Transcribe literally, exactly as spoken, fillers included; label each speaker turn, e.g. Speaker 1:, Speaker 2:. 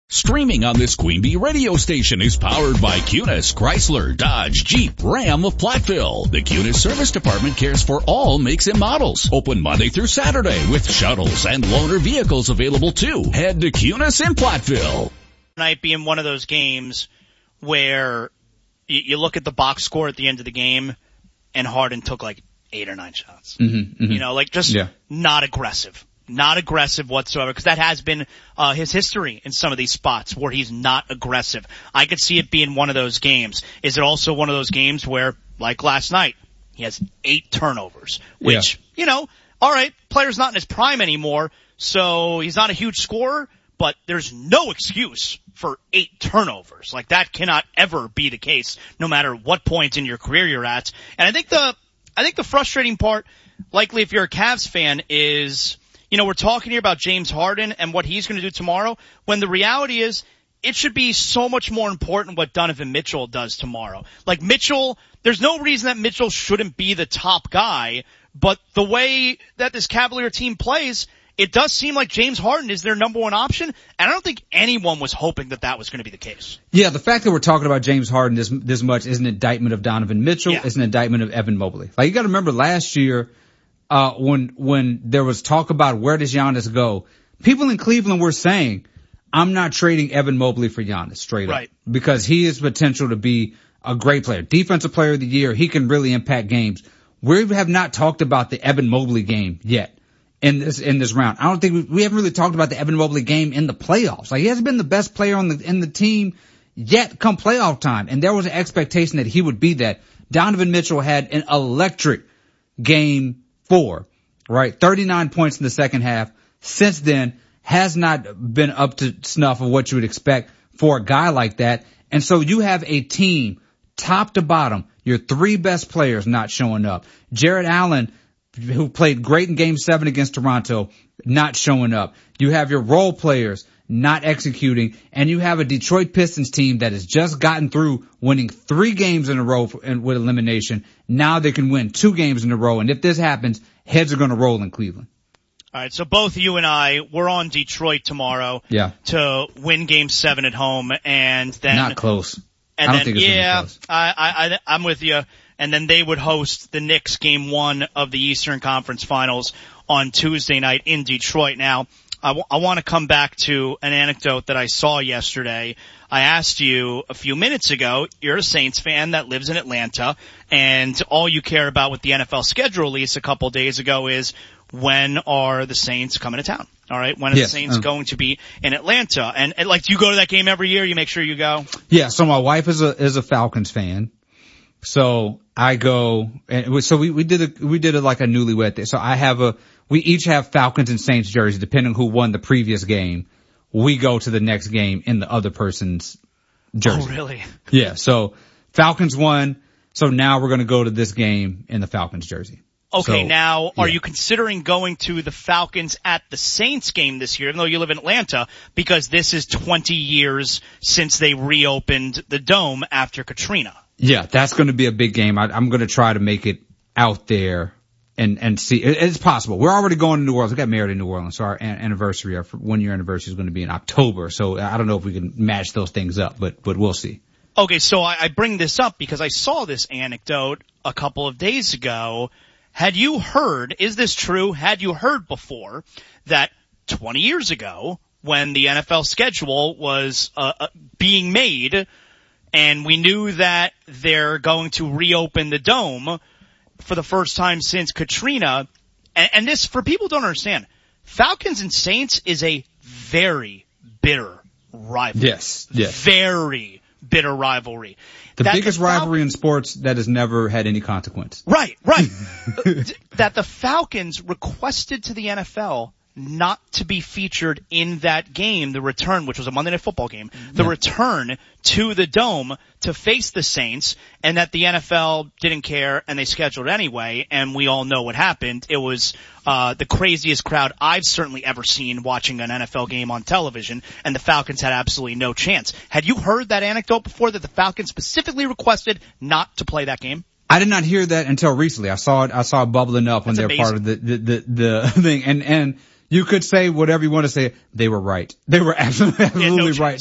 Speaker 1: Streaming on this Queen Bee radio station is powered by Cunis, Chrysler, Dodge, Jeep, Ram of Platteville. The Cunis Service Department cares for all makes and models. Open Monday through Saturday with shuttles and loaner vehicles available too. Head to Cunis in Platteville.
Speaker 2: Tonight being one of those games where you, you look at the box score at the end of the game and Harden took like eight or nine shots.
Speaker 3: Mm-hmm, mm-hmm.
Speaker 2: You know, like just
Speaker 3: yeah.
Speaker 2: not aggressive. Not aggressive whatsoever, because that has been uh his history in some of these spots where he's not aggressive. I could see it being one of those games. Is it also one of those games where, like last night, he has eight turnovers, which, yeah. you know, all right, player's not in his prime anymore, so he's not a huge scorer, but there's no excuse for eight turnovers. Like, that cannot ever be the case, no matter what point in your career you're at. And I think the, I think the frustrating part, likely if you're a Cavs fan, is, you know, we're talking here about James Harden and what he's going to do tomorrow, when the reality is it should be so much more important what Donovan Mitchell does tomorrow. Like, Mitchell, there's no reason that Mitchell shouldn't be the top guy, but the way that this Cavalier team plays, it does seem like James Harden is their number one option, and I don't think anyone was hoping that that was going to be the case.
Speaker 3: Yeah, the fact that we're talking about James Harden this, this much is an indictment of Donovan Mitchell.
Speaker 2: Yeah.
Speaker 3: It's an indictment of Evan Mobley. Like, you got to remember last year, Uh, when, when there was talk about where does Giannis go, people in Cleveland were saying, I'm not trading Evan Mobley for Giannis straight
Speaker 2: right.
Speaker 3: up, because he has potential to be a great player. Defensive player of the year. He can really impact games. We have not talked about the Evan Mobley game yet in this, in this round. I don't think we, we haven't really talked about the Evan Mobley game in the playoffs. Like, he hasn't been the best player on the, in the team yet come playoff time. And there was an expectation that he would be that. Donovan Mitchell had an electric game four, right? thirty-nine points in the second half. Since then, has not been up to snuff of what you would expect for a guy like that. And so you have a team, top to bottom, your three best players not showing up. Jarrett Allen, who played great in game seven against Toronto, not showing up. You have your role players not executing, and you have a Detroit Pistons team that has just gotten through winning three games in a row with elimination. Now they can win two games in a row, and if this happens, heads are going to roll in Cleveland.
Speaker 2: All right, so both you and I, we're on Detroit tomorrow
Speaker 3: yeah.
Speaker 2: to win game seven at home, and then...
Speaker 3: Not close.
Speaker 2: And
Speaker 3: I don't
Speaker 2: then,
Speaker 3: think it's
Speaker 2: yeah,
Speaker 3: going to be close.
Speaker 2: I, I, I, I'm with you. And then they would host the Knicks game one of the Eastern Conference Finals on Tuesday night in Detroit. Now, I, w- I want to come back to an anecdote that I saw yesterday. I asked you a few minutes ago, you're a Saints fan that lives in Atlanta, and all you care about with the N F L schedule release a couple days ago is when are the Saints coming to town? All right, when are
Speaker 3: yes,
Speaker 2: the Saints
Speaker 3: um,
Speaker 2: going to be in Atlanta? And, and like, do you go to that game every year? You make sure you go?
Speaker 3: Yeah, so my wife is a is a Falcons fan. So I go, and so we, we did a, we did a, like a newlywed thing. So I have a, we each have Falcons and Saints jerseys, depending who won the previous game. We go to the next game in the other person's jersey.
Speaker 2: Oh, really?
Speaker 3: Yeah. So Falcons won. So now we're going to go to this game in the Falcons jersey.
Speaker 2: Okay,
Speaker 3: so,
Speaker 2: now, are
Speaker 3: yeah.
Speaker 2: you considering going to the Falcons at the Saints game this year, even though you live in Atlanta, because this is twenty years since they reopened the Dome after Katrina?
Speaker 3: Yeah, that's going to be a big game. I, I'm going to try to make it out there and, and see. It, it's possible. We're already going to New Orleans. We got married in New Orleans, so our an- anniversary, our one year anniversary is going to be in October. So I don't know if we can match those things up, but, but we'll see.
Speaker 2: Okay, so I, I bring this up because I saw this anecdote a couple of days ago. Had you heard, is this true, had you heard before that twenty years ago when the N F L schedule was uh, uh, being made and we knew that they're going to reopen the Dome for the first time since Katrina, and, and this, for people who don't understand, Falcons and Saints is a very bitter rivalry.
Speaker 3: Yes, yes.
Speaker 2: Very bitter rivalry.
Speaker 3: The
Speaker 2: that
Speaker 3: biggest
Speaker 2: the Fal-
Speaker 3: rivalry in sports that has never had any consequence.
Speaker 2: Right, right. That the Falcons requested to the N F L not to be featured in that game, the return, which was a Monday Night Football game, the yeah. return to the Dome to face the Saints, and that the N F L didn't care and they scheduled it anyway, and we all know what happened. It was uh the craziest crowd I've certainly ever seen watching an N F L game on television, and the Falcons had absolutely no chance. Had you heard that anecdote before, that the Falcons specifically requested not to play that game?
Speaker 3: I did not hear that until recently. I saw it, I saw it bubbling up when
Speaker 2: That's
Speaker 3: they're
Speaker 2: amazing.
Speaker 3: part of the, the, the, the thing. And, and you could say whatever you want to say. They were right. They were absolutely, absolutely
Speaker 2: no
Speaker 3: right.